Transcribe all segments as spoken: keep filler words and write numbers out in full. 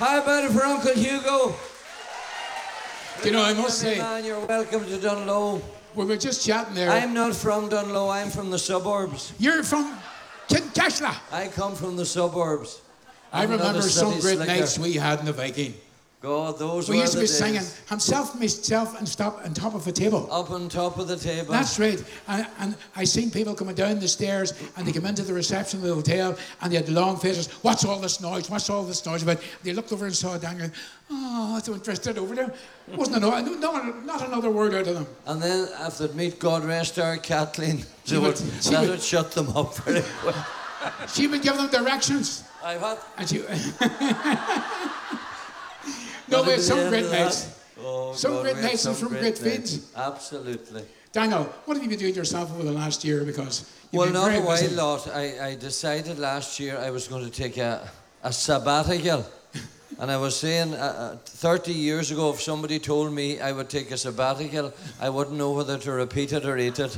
How about it for Uncle Hugo? Do you know, I must say... Man, you're welcome to Dunlow. We were just chatting there. I'm not from Dunlow, I'm from the suburbs. You're from Kincashla. I come from the suburbs. I I'm not remember a some city great slicker. nights we had in the Viking. God, those We were used to the be days. singing himself, myself, and stop on top of a table. Up on top of the table. That's right. And, and I seen people coming down the stairs, and they come into the reception of the hotel, and they had the long faces. What's all this noise? What's all this noise about? They looked over and saw Daniel. Oh, so interested over there. Wasn't a no, no, not another word out of them. And then after they'd meet God rest our Kathleen, She they would- would, she that would- would shut them up very well. She would give them directions. I had. And she... no, we had some great nights. Oh, Some God, great we had nights and some some great nights. feeds. Absolutely. Daniel, what have you been doing yourself over the last year? Because you've Well, been not very a while busy. lot. I, I decided last year I was going to take a, a sabbatical. And I was saying, uh, uh, thirty years ago, if somebody told me I would take a sabbatical, I wouldn't know whether to repeat it or eat it.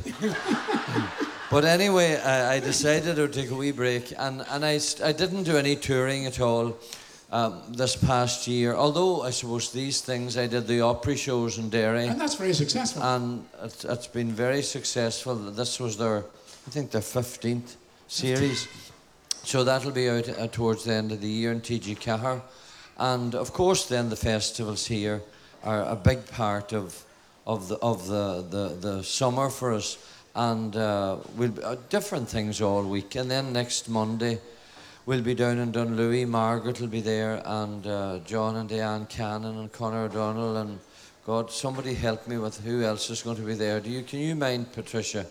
But anyway, I, I decided I would take a wee break. And, and I, st- I didn't do any touring at all um, this past year. Although, I suppose these things, I did the Opry shows in Derry. And that's very successful. And it's, it's been very successful. This was their, I think, their fifteenth series. So that'll be out uh, towards the end of the year in T G Cahir. And of course, then the festivals here are a big part of of the of the the, the summer for us. And uh, we'll be, uh, different things all week. And then next Monday, we'll be down in Dunlewy. Margaret will be there, and uh, John and Diane Cannon and Conor O'Donnell, and God, somebody help me with who else is going to be there. Do you? Can you mind, Patricia?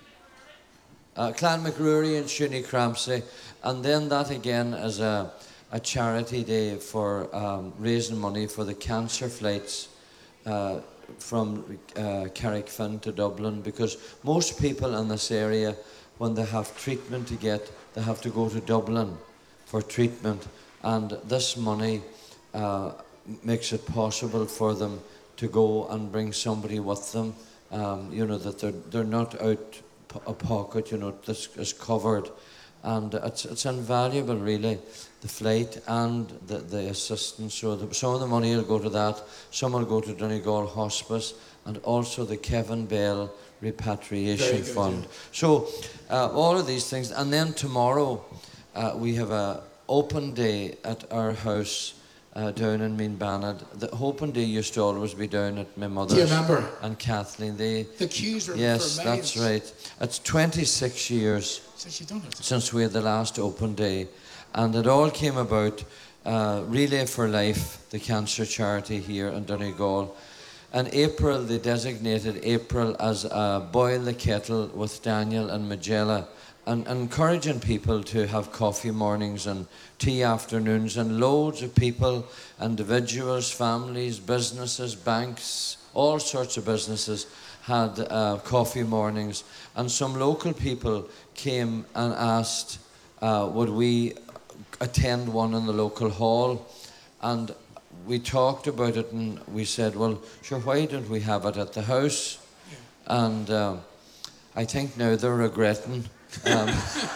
Uh, Clan McRory and Shuni Crampsey, and then that again is a a charity day for um, raising money for the cancer flights uh, from uh, Carrickfinn to Dublin, because most people in this area, when they have treatment to get, they have to go to Dublin for treatment, and this money uh, makes it possible for them to go and bring somebody with them, um, you know, that they're, they're not out of pocket, you know, this is covered. And it's it's invaluable, really, the flight and the, the assistance. So the, some of the money will go to that, some will go to Donegal Hospice, and also the Kevin Bell Repatriation Very good, Fund. yeah. So uh, all of these things. And then tomorrow uh, we have a open day at our house uh, down in Meanbannon. The open day used to always be down at my mother's. Do you remember? And Kathleen. They, The queues were yes, for that's miles. right. It's twenty-six years Since you done it. since we had the last open day, and it all came about uh, Relay for Life, the cancer charity here in Donegal. In April, they designated April as a Boil the Kettle with Daniel and Magella, and encouraging people to have coffee mornings and tea afternoons, and loads of people, individuals, families, businesses, banks, all sorts of businesses had uh, coffee mornings, and some local people came and asked uh, would we attend one in the local hall, and we talked about it, and we said, well, sure, why don't we have it at the house? Yeah. And um, I think now they're regretting. Um,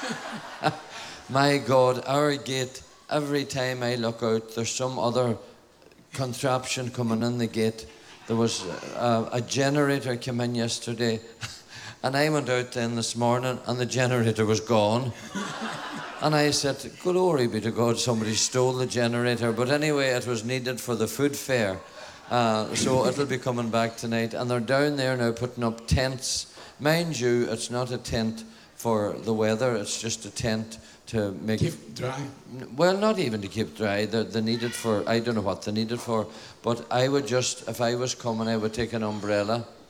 my God, our gate, every time I look out, there's some other contraption coming in the gate. There was a, a generator came in yesterday, and I went out then this morning, and the generator was gone. And I said, glory be to God, somebody stole the generator. But anyway, it was needed for the food fair. Uh, so it'll be coming back tonight. And they're down there now putting up tents. Mind you, it's not a tent for the weather, it's just a tent to make... Keep dry. Well, not even to keep dry. They're, they need it for, I don't know what they need it for, but I would just, if I was coming, I would take an umbrella